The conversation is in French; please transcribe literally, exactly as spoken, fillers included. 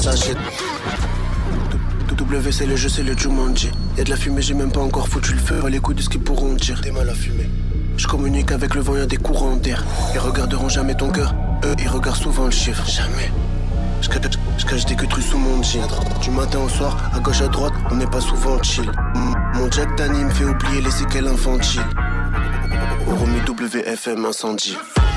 Ça jette. W c'est le jeu, c'est le Jumanji. Y'a de la fumée, j'ai même pas encore foutu le feu. Pas les coups de ce qu'ils pourront dire. T'es mal à fumer. Je communique avec le vent, y'a des courants d'air. Ils regarderont jamais ton cœur. Eux, ils regardent souvent le chiffre. Jamais. Je cache, je cache des queues sous mon jean. Du matin au soir, à gauche à droite, on n'est pas souvent chill. Mon Jack Danny me fait oublier les séquelles infantiles. Oromi W F M incendie.